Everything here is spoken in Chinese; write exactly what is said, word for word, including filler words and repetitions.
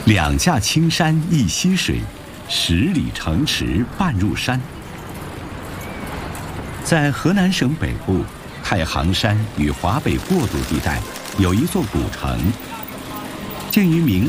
两架青山一溪水，十里城池半入山。在河南省北部，太行山与华北过渡地带有一座古城，建于明